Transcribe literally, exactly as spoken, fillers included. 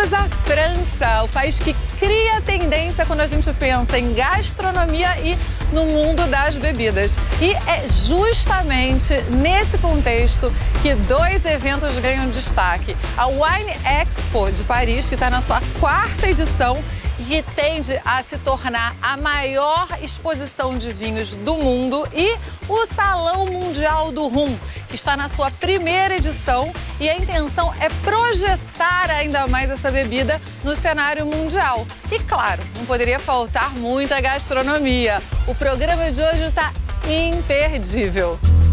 Temos a França, o país que cria tendência quando a gente pensa em gastronomia e no mundo das bebidas. E é justamente nesse contexto que dois eventos ganham destaque. A Wine Expo de Paris, que está na sua quarta edição, e que tende a se tornar a maior exposição de vinhos do mundo, e o Salão Mundial do Rum, que está na sua primeira edição, e a intenção é projetar ainda mais essa bebida no cenário mundial. E claro, não poderia faltar muita gastronomia. O programa de hoje está imperdível.